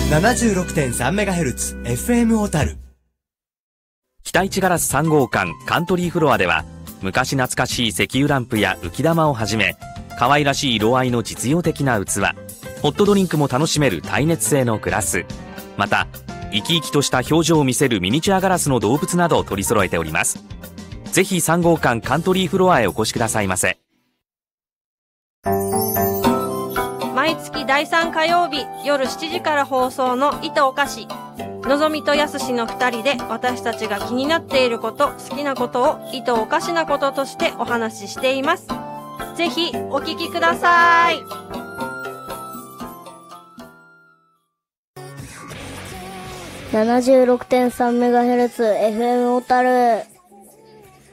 76.3MHz FM 小樽。 北一ガラス3号館カントリーフロアでは、昔懐かしい石油ランプや浮き玉をはじめ、可愛らしい色合いの実用的な器、ホットドリンクも楽しめる耐熱性のグラス、また生き生きとした表情を見せるミニチュアガラスの動物などを取り揃えております。ぜひ3号館カントリーフロアへお越しくださいませ。 毎月第3火曜日夜7時から放送の糸おかし、のぞみとやすしの2人で私たちが気になっていること、好きなことを糸おかしなこととしてお話ししています。ぜひお聞きください。 76.3MHz FM 小樽。